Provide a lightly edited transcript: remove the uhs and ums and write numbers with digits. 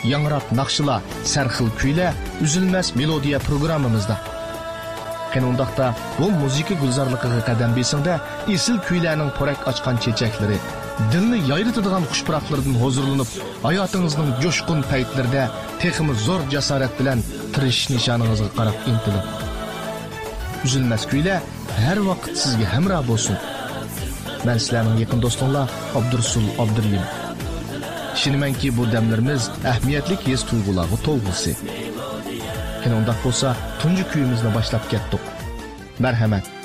yangrab naqshlar, sarxil kuylar, üzülməz melodiya programmamızda. Qanundaqda bu musiqa gulzarligiga qadam besingda esil kuylarning porak ochgan chechakları, dilni yayritadigan xushpuroqlardan huzurlanib, hayotingizning jo'shqin paytlarida texmi zo'r jasorat bilan tirish nishoningizga qarab intilib. Üzülməz kuylar har vaqt sizga hamroh bo'lsin. Men sizlarning yaqin do'stinglar Abdursul Abdurlim. Ishonimanki bu damlarimiz ahamiyatli his tuyg'ularga to'lg'isi. Qanday bo'lsa, tunji kuyimizni boshlab ketdik. Marhamat.